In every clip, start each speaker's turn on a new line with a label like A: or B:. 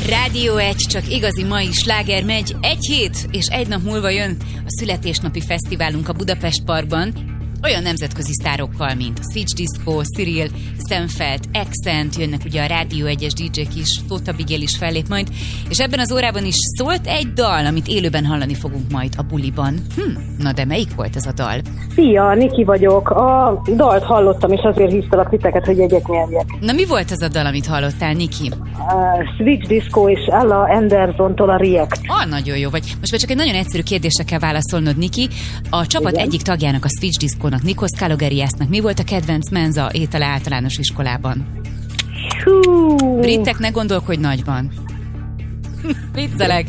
A: Rádió 1, csak igazi mai sláger megy. 1 hét és 1 nap múlva jön a születésnapi fesztiválunk a Budapest Parkban. Olyan nemzetközi sztárokkal, mint Switch Disco, Cyril, Seinfeld, Accent, jönnek ugye a Rádió 1-es DJ-k is, Tóth Abigail is fellép majd, és ebben az órában is szólt egy dal, amit élőben hallani fogunk majd a buliban. Na de melyik volt ez a dal?
B: Szia, Niki vagyok. A dalt hallottam, és azért hívtalak titeket, hogy jegyet nyerjek.
A: Na mi volt az a dal, amit hallottál, Niki?
B: Switch Disco és Ella Anderson-tól a React.
A: Nagyon jó vagy. Most már csak egy nagyon egyszerű kérdésre kell válaszolnod, Niki. A csapat
B: Igen.
A: egyik tagjának, a Switch Disco-nak, Nikos Kalogeriasnak mi volt a kedvenc menza étele általános iskolában?
B: Hú.
A: Britek, ne gondolkodj nagyban. Viccelek.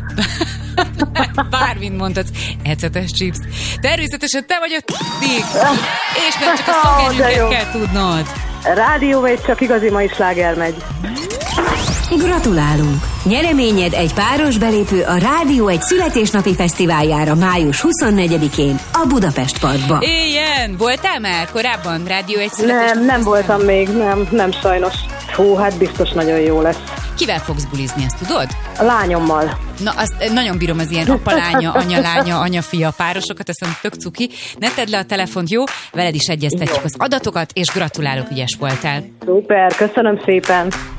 A: Bármint mondhatsz. Ecetes chips. Természetesen te vagy a t***dik. És nem csak a szlogenünket kell tudnod.
B: Rádió 1, csak igazi mai sláger megy.
C: Gratulálunk! Nyereményed egy páros belépő a Rádió 1 születésnapi fesztiváljára május 24-én a Budapest Parkba.
A: Éljen! Voltál már korábban Rádió 1
B: Nem voltam még, nem sajnos. Hú, hát biztos nagyon jó lesz.
A: Kivel fogsz bulizni, ezt tudod?
B: A lányommal.
A: Na, azt nagyon bírom az ilyen apa-lánya, anya-lánya, anya-fia párosokat, ezt mondom, tök cuki. Ne tedd le a telefont, jó? Veled is egyeztetjük az adatokat, és gratulálok, ügyes voltál.
B: Szuper, köszönöm szépen.